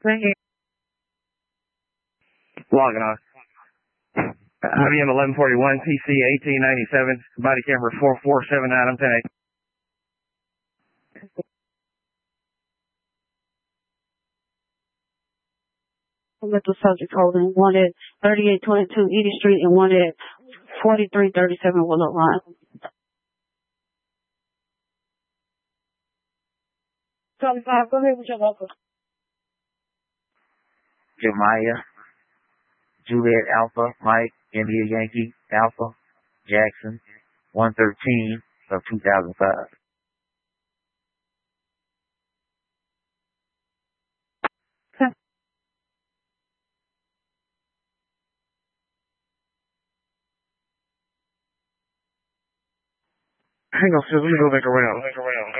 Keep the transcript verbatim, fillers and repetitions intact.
Logging on. I B M eleven forty-one, P C eighteen ninety-seven, body camera four four seven nine, I'm ten eight. Mental subject holding one at thirty-eight twenty-two Edie Street and one at forty-three thirty-seven Willow Line. Charlie five, go ahead with your local. Jemiah, Juliet Alpha, Mike, India Yankee, Alpha, Jackson, one thirteen of two thousand five. Hang on, sis, let me go back around. Back around.